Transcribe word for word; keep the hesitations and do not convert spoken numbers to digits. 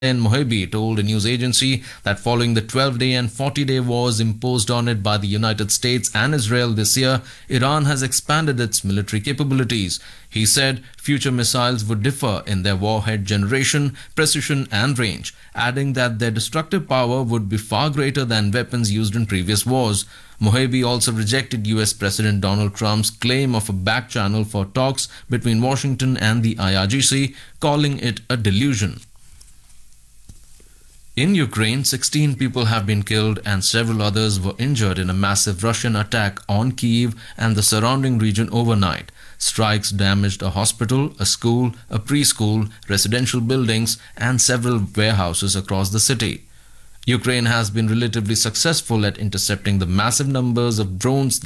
Mohebi told a news agency that following the twelve-day and forty-day wars imposed on it by the United States and Israel this year, Iran has expanded its military capabilities. He said future missiles would differ in their warhead generation, precision and range, adding that their destructive power would be far greater than weapons used in previous wars. Mohebi also rejected U S President Donald Trump's claim of a back channel for talks between Washington and the I R G C, calling it a delusion. In Ukraine, sixteen people have been killed and several others were injured in a massive Russian attack on Kyiv and the surrounding region overnight. Strikes damaged a hospital, a school, a preschool, residential buildings, and several warehouses across the city. Ukraine has been relatively successful at intercepting the massive numbers of drones